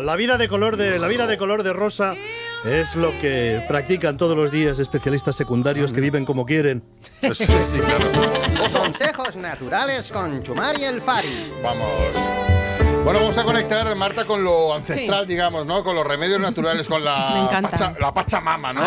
la vida de color de rosa es lo que practican todos los días especialistas secundarios que viven como quieren. Pues sí, claro. Consejos naturales con Chumari el Fari. Vamos. Bueno, vamos a conectar, Marta, con lo ancestral, digamos, ¿no? Con los remedios naturales, con la Pachamama, ¿no?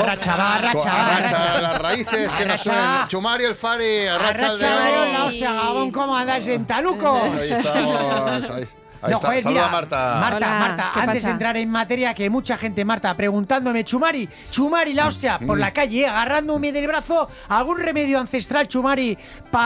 Arracha. Las raíces que nos suenan. Chumari el Fari, arracha el Arracha, Gabón, ¿cómo andáis, ventanucos? Ahí estamos, ahí No, está. joder, Saluda, mira, Marta. Marta, Hola, ¿qué antes pasa? de entrar en materia, que mucha gente, Marta, preguntándome, Chumari, la hostia, por la calle, agarrándome del brazo, algún remedio ancestral, Chumari,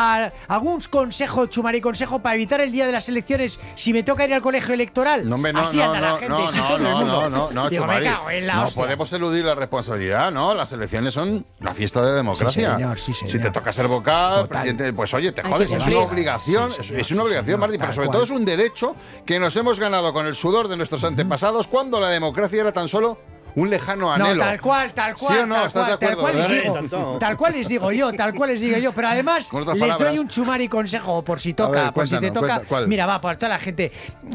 algún consejo, Chumari, consejo para evitar el día de las elecciones si me toca ir al colegio electoral. No, hombre, Así anda la gente, si todo el mundo. no, Digo, Chumari. me cago en la No hostia. podemos eludir la responsabilidad, ¿no? Las elecciones son la fiesta de democracia. Sí, señor. Si te toca ser vocal, Total. presidente, pues oye, te Hay jodes, que es una cumplir. obligación, es una obligación, Marti, pero Tal sobre cual. todo es un derecho que nos hemos ganado con el sudor de nuestros antepasados cuando la democracia era tan solo un lejano anhelo. No, tal cual, ¿Sí o no? ¿Estás de tal acuerdo? cual les ¿verdad? digo, Tanto. tal cual les digo yo, pero además Con otras les palabras. doy un Chumari consejo por si A toca, ver, por si te cuéntanos, toca. ¿cuál? Mira, va, para toda la gente.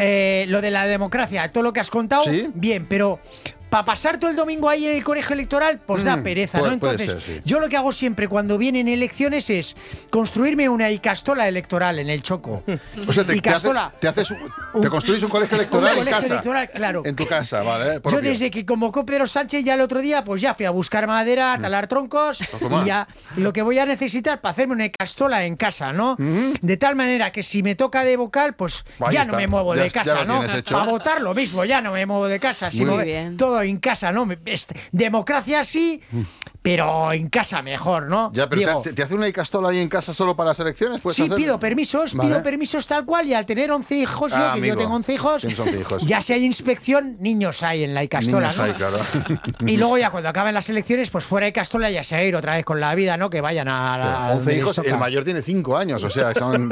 Lo de la democracia, todo lo que has contado, ¿Sí? bien, pero para pasar todo el domingo ahí en el colegio electoral, pues da pereza, ¿no? puede Entonces, ser, sí. yo lo que hago siempre cuando vienen elecciones es construirme una icastola electoral en el Choco. O sea, te Icastola. construyes un colegio electoral Un en colegio casa. electoral, claro. En tu casa, vale. Yo propio. desde que convocó Pedro Sánchez ya el otro día, pues ya fui a buscar madera, a talar troncos Toma. y ya lo que voy a necesitar para hacerme una castola en casa, ¿no? De tal manera que si me toca de vocal, pues Ahí ya está. no me muevo Ya- de ya casa, lo ¿no? tienes hecho. Para votar lo mismo, ya no me muevo de casa, Muy sino bien. todo en casa, ¿no? Democracia sí, pero en casa mejor, ¿no? Ya, pero Diego, ¿te hace una icastola ahí en casa solo para las elecciones? ¿Puedes sí, hacer? pido permisos tal cual, y al tener 11 hijos, Ah, que amigo, yo tengo 11 hijos, tienes 11 hijos. ya si hay inspección, niños hay en la icastola, Niños ¿no? hay, claro. Y luego ya cuando acaben las elecciones, pues fuera de Castola ya se va a ir otra vez con la vida, ¿no? Que vayan a 11 donde les hijos, toca. el mayor tiene 5 años, o sea, son...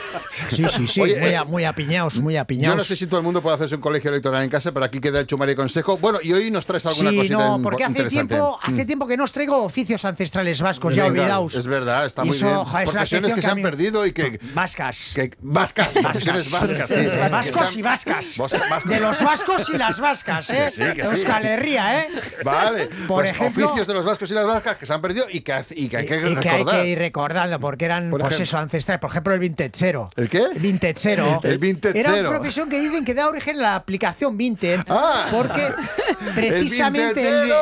Sí, Oye, muy apiñados, muy Yo apiñados. no sé si todo el mundo puede hacerse un colegio electoral en casa, pero aquí queda el Chumari consejo. Bueno, y hoy nos traes alguna Sí, cosita no, porque hace interesante. tiempo que no os traigo oficios ancestrales vascos, ya Venga, olvidaos. Es verdad, está Y muy eso, bien. joder, es una Profesiones sección que que se a han mí- perdido y que... Vascas. Profesiones vascas, sí. Vascos y vascas. Vascos. De los vascos y las vascas, ¿eh? Que sí, que sí. Euskal Herria, ¿eh? Vale, Por pues ejemplo- oficios de los vascos y las vascas que se han perdido y que hay que Y que hay recordar. que ir recordando, porque eran, Por pues ejemplo. eso, ancestrales. Por ejemplo, el vintechero. ¿El qué? Vintechero. El vintechero. Era una profesión que dicen que da origen a la aplicación Vinted. Ah. Porque precisamente ¡El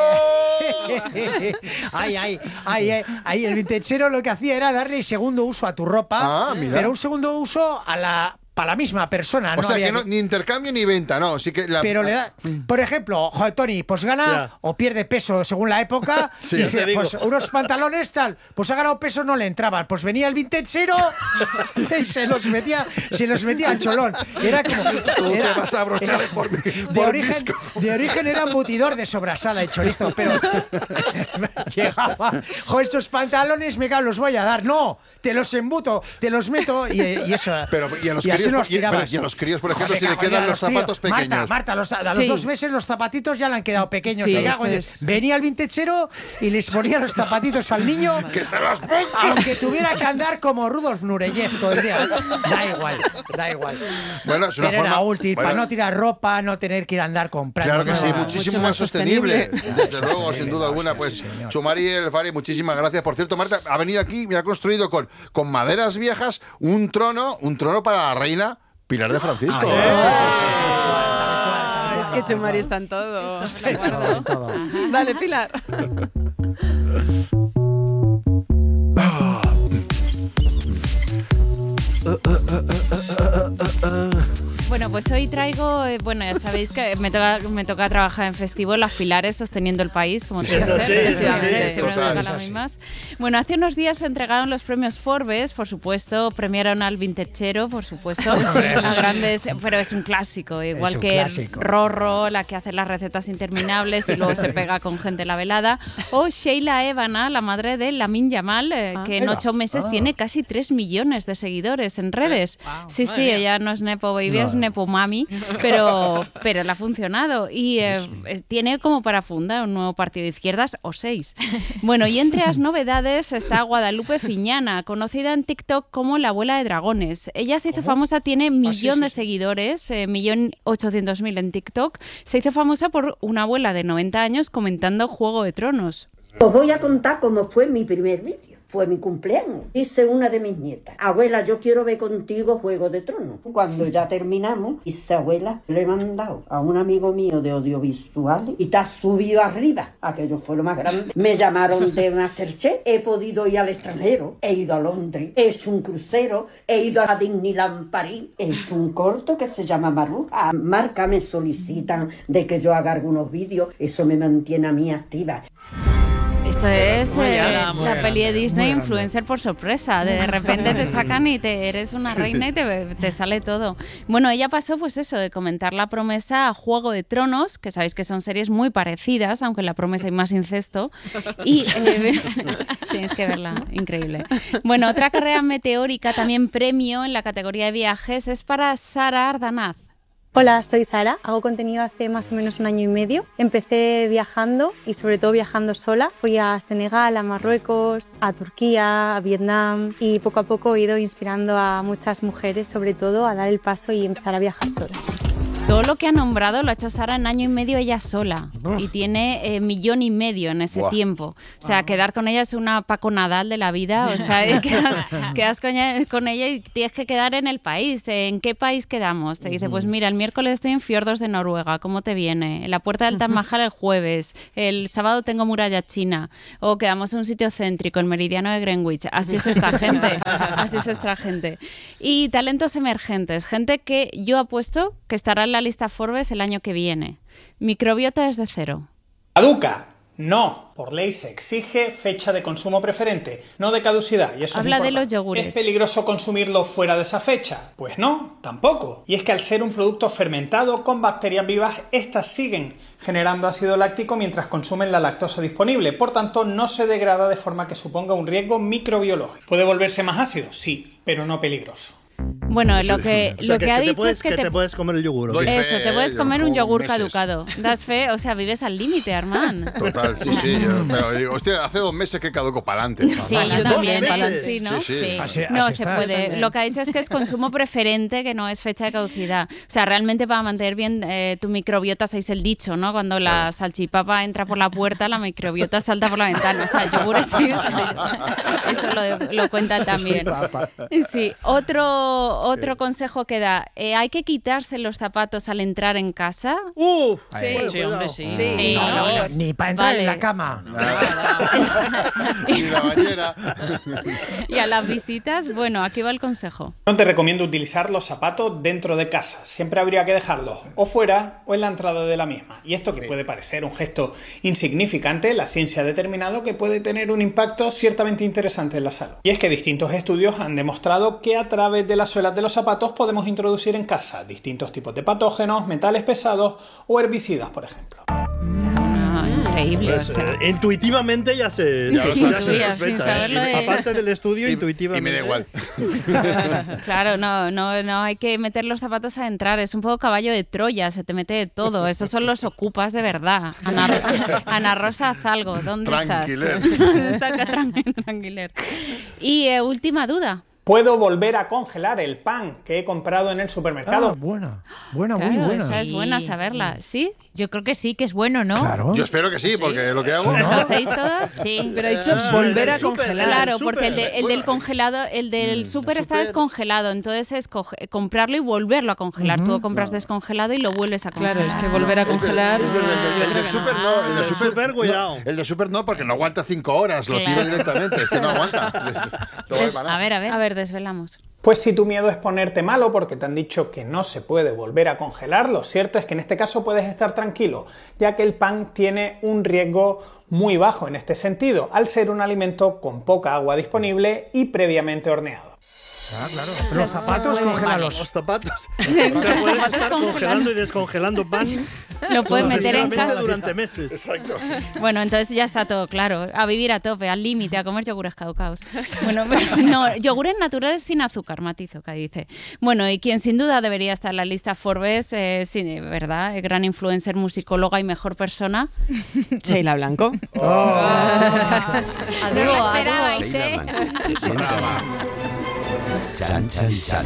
Ay, el vintechero lo que hacía era darle segundo uso a tu ropa, Ah, mira. pero un segundo uso para la misma persona. O no sea, había que no, ni intercambio ni venta, no. Sí que pero le da, por ejemplo, joder, Tony, pues gana Ya. o pierde peso según la época. Sí, y ya te digo. pues unos pantalones tal, pues ha ganado peso, no le entraban. Pues venía el vintechero y se los metía al cholón. Era como Tú te vas a abrochar por mí. de origen era embutidor de sobrasada y chorizo, pero llegaba, joder, estos pantalones me cago, los voy a dar. No, te los embuto, te los meto y eso. Pero, y a los así críos, nos tirabas. y a los críos, por ejemplo, Joder, si le me cago en quedan a los zapatos críos. pequeños. Marta, a los Sí. 2 meses los zapatitos ya le han quedado pequeños. Sí, me cago en- esto es- Venía el vintechero y les ponía los zapatitos al niño. ¡Que te los pongo! Aunque tuviera que andar como Rudolf Nureyev todo el día. Da igual. Bueno, es una Pero era forma... útil, bueno, para no tirar ropa, no tener que ir a andar comprando. Claro que sí, nada. muchísimo Mucho más más sostenible. sostenible. Desde luego, sin duda alguna. Pues señor. Chumari el Fari, muchísimas gracias. Por cierto, Marta ha venido aquí y ha construido con maderas viejas un trono para la reina Pilar de Francisco. Es que Chumari está en todo. ¿de acuerdo? en todo. Ajá. Dale, Pilar. Bueno, pues hoy traigo, bueno, ya sabéis que me toca trabajar en festivo Las Pilares sosteniendo el país, como tiene que Eso ser, sí, efectivamente, sí, siempre nos total. tocan las mismas. Bueno, hace unos días se entregaron los premios Forbes, por supuesto, premiaron al vintechero, por supuesto, a grandes, pero es un clásico, igual un que clásico. Rorro, la que hace las recetas interminables y luego se pega con gente en la velada, o Sheila Evana, la madre de Lamine Yamal, que en Eva. 8 meses tiene casi 3 millones de seguidores en redes. Sí, ella no es Nepo Baby, es nepomami, pero le ha funcionado. Y tiene como para fundar un nuevo partido de izquierdas o 6. Bueno, y entre las novedades está Guadalupe Fiñana, conocida en TikTok como la abuela de dragones. Ella se hizo famosa, tiene 1.000.000 de seguidores, 1.800.000 en TikTok. Se hizo famosa por una abuela de 90 años comentando Juego de Tronos. Os voy a contar cómo fue mi primer vídeo. Fue mi cumpleaños. Dice una de mis nietas: abuela, yo quiero ver contigo Juego de Tronos. Cuando ya terminamos, dice: abuela, le he mandado a un amigo mío de audiovisuales y te has subido arriba. Aquello fue lo más grande. Me llamaron de Masterchef. He podido ir al extranjero. He ido a Londres. He hecho un crucero. He ido a Disneyland París. He hecho un corto que se llama Maruja. A marca me solicitan de que yo haga algunos vídeos. Eso me mantiene a mí activa. Esto es la peli de Disney, Influencer por sorpresa. De repente te sacan y eres una reina y te sale todo. Bueno, ella pasó pues eso, de comentar La Promesa a Juego de Tronos, que sabéis que son series muy parecidas, aunque en La Promesa hay más incesto. Y tienes que verla, increíble. Bueno, otra carrera meteórica, también premio en la categoría de viajes, es para Sara Ardanaz. Hola, soy Sara, hago contenido hace más o menos 1 año y medio. Empecé viajando y sobre todo viajando sola. Fui a Senegal, a Marruecos, a Turquía, a Vietnam y poco a poco he ido inspirando a muchas mujeres sobre todo a dar el paso y empezar a viajar solas. Todo lo que ha nombrado lo ha hecho Sara en 1 año y medio ella sola y tiene 1,5 millones en ese tiempo. O sea, quedar con ella es una Paco Nadal de la vida. O sea, quedas con ella y tienes que quedar en el país. ¿En qué país quedamos? Te dice, pues mira, el miércoles estoy en Fiordos de Noruega. ¿Cómo te viene? En la Puerta del Taj Mahal el jueves. El sábado tengo muralla china. O quedamos en un sitio céntrico, en Meridiano de Greenwich. Así es esta gente. Así es esta gente. Y talentos emergentes. Gente que yo apuesto que estará en la lista Forbes el año que viene. Microbiota desde cero. ¿Caduca? No. Por ley se exige fecha de consumo preferente, no de caducidad. Y eso habla es de los yogures. ¿Es peligroso consumirlo fuera de esa fecha? Pues no, tampoco. Y es que al ser un producto fermentado con bacterias vivas, estas siguen generando ácido láctico mientras consumen la lactosa disponible. Por tanto, no se degrada de forma que suponga un riesgo microbiológico. ¿Puede volverse más ácido? Sí, pero no peligroso. Bueno, lo que ha dicho es que te puedes comer el yogur. Eso, te puedes comer un yogur caducado. Das fe, o sea, vives al límite, Armand. Total, sí. Pero digo, hostia, hace 2 meses que caduco para adelante. Sí, yo también. Sí, ¿no? Sí. No, se puede. Lo que ha dicho es que es consumo preferente, que no es fecha de caducidad. O sea, realmente para mantener bien tu microbiota, sabéis el dicho, ¿no? Cuando la salchipapa entra por la puerta, la microbiota salta por la ventana. O sea, el yogur es eso lo cuentan también. Sí, otro consejo que da, hay que quitarse los zapatos al entrar en casa. Sí, hombre, sí. No, ni para entrar en la cama. Y la bañera. Y a las visitas, bueno, aquí va el consejo. No te recomiendo utilizar los zapatos dentro de casa. Siempre habría que dejarlos o fuera o en la entrada de la misma. Y esto que puede parecer un gesto insignificante, la ciencia ha determinado que puede tener un impacto ciertamente interesante en la salud. Y es que distintos estudios han demostrado que a través de las suelas de los zapatos podemos introducir en casa distintos tipos de patógenos, metales pesados o herbicidas, por ejemplo. Increíble. Pues, intuitivamente ya se sospecha. Aparte del estudio, intuitivamente. Y me da igual. Claro, no hay que meter los zapatos a entrar. Es un poco caballo de Troya, se te mete de todo. Esos son los ocupas de verdad. Ana Rosa Zalgo, ¿dónde estás? Tranquiler. Y última duda. Puedo volver a congelar el pan que he comprado en el supermercado. Buena, Claro, muy buena. esa es buena saberla. ¿Sí? Yo creo que sí, que es bueno, ¿no? Claro. Yo espero que sí, porque lo que hago... ¿Lo hacéis todas? Sí. Pero ha dicho volver a congelar. Claro, porque el del congelado, el del súper está descongelado, entonces es comprarlo y volverlo a congelar. Tú compras descongelado y lo vuelves a congelar. Claro, es que volver a congelar... Es verdad, el del súper no. El del súper, cuidado. El del súper no, porque no aguanta 5 horas. Lo tiro directamente, es que no aguanta. A ver. Desvelamos. Pues si tu miedo es ponerte malo porque te han dicho que no se puede volver a congelar, lo cierto es que en este caso puedes estar tranquilo, ya que el pan tiene un riesgo muy bajo en este sentido, al ser un alimento con poca agua disponible y previamente horneado. Claro. Los zapatos, congélalos. Los zapatos. O sea, puedes estar congelando y descongelando pan. Lo puedes meter en casa durante meses. Exacto. Bueno, entonces ya está todo claro. A vivir a tope, al límite, a comer yogures caducados. Bueno, no, yogures naturales sin azúcar, matizo, que dice. Bueno, y quien sin duda debería estar en la lista Forbes, sí, ¿verdad? Gran influencer, musicóloga y mejor persona. Sheila Blanco. Adiós, No lo esperabais, Sheila Blanco presenta Chan Chan Chan.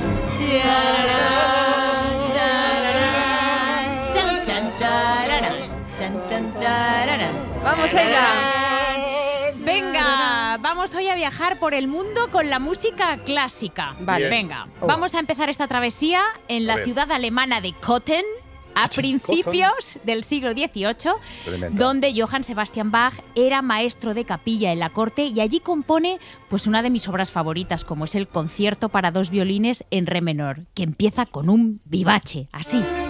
Vamos, Sheila. Venga, vamos hoy a viajar por el mundo con la música clásica. Vale. Venga, vamos a empezar esta travesía en la ciudad alemana de Cothen, a principios del siglo XVIII, Tremendo. donde Johann Sebastian Bach era maestro de capilla en la corte y allí compone pues una de mis obras favoritas, como es el concierto para 2 violines en re menor, que empieza con un vivace, así.